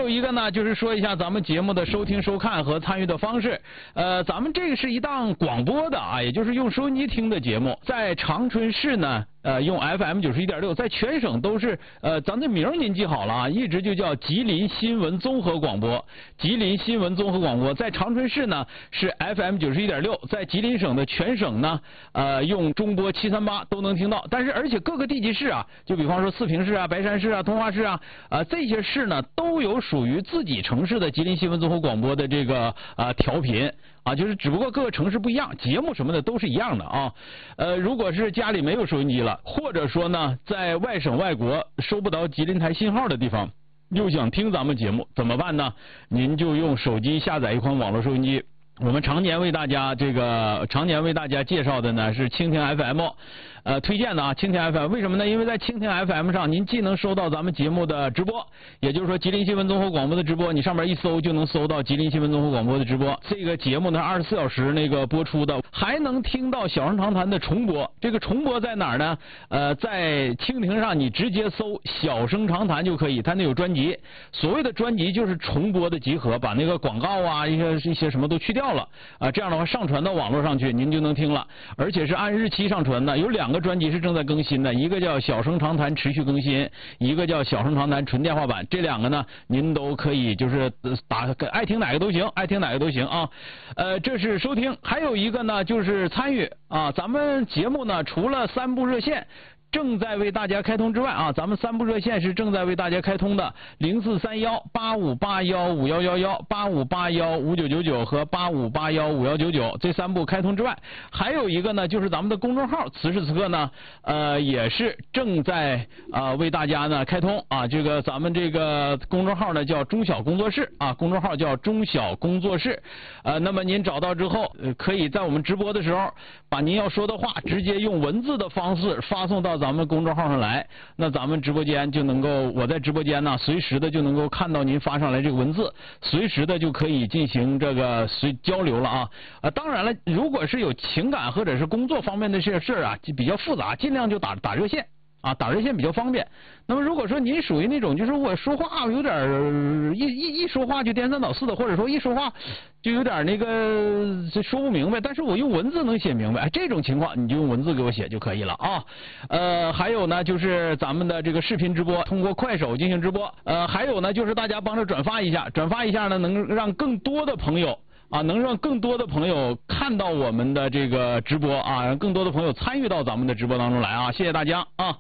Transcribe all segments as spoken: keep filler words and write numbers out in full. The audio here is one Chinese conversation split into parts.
有一个呢，就是说一下咱们节目的收听、收看和参与的方式。呃，咱们这个是一档广播的啊，也就是用收音机听的节目，在长春市呢。呃，用 F M 九十一点六，在全省都是呃，咱这名您记好了啊，一直就叫吉林新闻综合广播。吉林新闻综合广播在长春市呢是 F M 九十一点六，在吉林省的全省呢，呃，用中波七三八都能听到。但是而且各个地级市啊，就比方说四平市啊、白山市啊、通化市啊，呃，这些市呢都有属于自己城市的吉林新闻综合广播的这个呃调频。啊，就是只不过各个城市不一样，节目什么的都是一样的啊。呃，如果是家里没有收音机了，或者说呢，在外省外国收不到吉林台信号的地方，又想听咱们节目，怎么办呢？您就用手机下载一款网络收音机。我们常年为大家这个常年为大家介绍的呢是蜻蜓 F M， 呃，推荐的啊，蜻蜓 F M 为什么呢？因为在蜻蜓 F M 上，您既能收到咱们节目的直播，也就是说吉林新闻综合广播的直播，你上面一搜就能搜到吉林新闻综合广播的直播。这个节目呢，二十四小时那个播出的，还能听到小声长谈的重播。这个重播在哪儿呢？呃，在蜻蜓上你直接搜小声长谈就可以，它那有专辑。所谓的专辑就是重播的集合，把那个广告啊一些一些什么都去掉了啊，这样的话上传到网络上去，您就能听了，而且是按日期上传的。有两个专辑是正在更新的，一个叫小声长谈持续更新，一个叫小声长谈纯电话版。这两个呢，您都可以就是打爱听哪个都行，爱听哪个都行啊。呃，这是收听，还有一个呢就是参与啊。咱们节目呢除了三部热线正在为大家开通之外啊，咱们三部热线是正在为大家开通的，零四三幺八五八幺五幺幺幺、八五八幺五九九九和八五八幺五幺九九，这三部开通之外，还有一个呢，就是咱们的公众号，此时此刻呢，呃，也是正在啊、呃、为大家呢开通啊。这个咱们这个公众号呢叫中小工作室啊，公众号叫中小工作室。呃，那么您找到之后，呃，可以在我们直播的时候，把您要说的话直接用文字的方式发送到咱们公众号上来，那咱们直播间就能够，我在直播间呢，随时的就能够看到您发上来这个文字，随时的就可以进行这个随交流了啊。啊，当然了，如果是有情感或者是工作方面的这些事儿啊，就比较复杂，尽量就打打热线。啊，打热线比较方便。那么如果说您属于那种就是我说话有点一一一说话就颠三倒四的，或者说一说话就有点那个说不明白，但是我用文字能写明白，哎，这种情况你就用文字给我写就可以了啊。呃，还有呢就是咱们的这个视频直播，通过快手进行直播。呃，还有呢就是大家帮着转发一下，转发一下呢能让更多的朋友。啊，能让更多的朋友看到我们的这个直播啊，让更多的朋友参与到咱们的直播当中来啊！谢谢大家啊！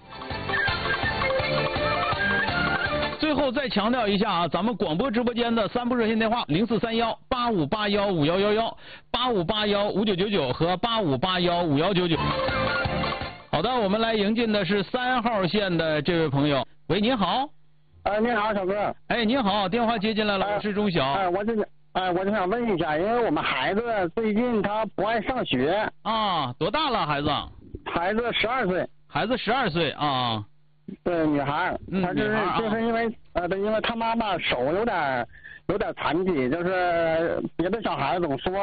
最后再强调一下啊，咱们广播直播间的三部热线电话：零四三幺八五八幺五幺幺幺、八五八幺五九九九和八五八幺五幺九九。好的，我们来迎进的是三号线的这位朋友。喂，您好。 哎，你好，小哥。 哎，您好，电话接进来了，我是钟晓。 哎，我这个。哎，我就想问一下，因为我们孩子最近他不爱上学啊，多大了孩子？ 孩子十二岁。 孩子十二岁啊。 对，女孩。 嗯， 她就是、 啊、 就是因为呃，对，因为他妈妈手有点有点残疾，就是别的小孩总说